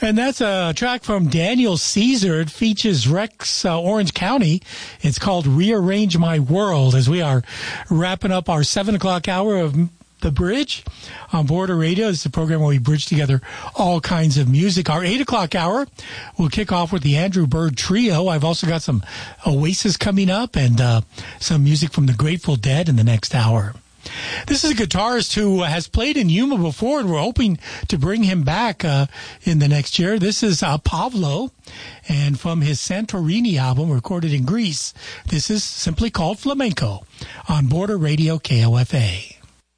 And that's a track from Daniel Caesar. It features Rex Orange County. It's called Rearrange My World, as we are wrapping up our 7 o'clock hour of The Bridge on Border Radio. It's a program where we bridge together all kinds of music. Our 8 o'clock hour will kick off with the Andrew Bird Trio. I've also got some Oasis coming up and some music from the Grateful Dead in the next hour. This is a guitarist who has played in Yuma before, and we're hoping to bring him back in the next year. This is Pavlo, and from his Santorini album recorded in Greece, this is simply called Flamenco on Border Radio KOFA.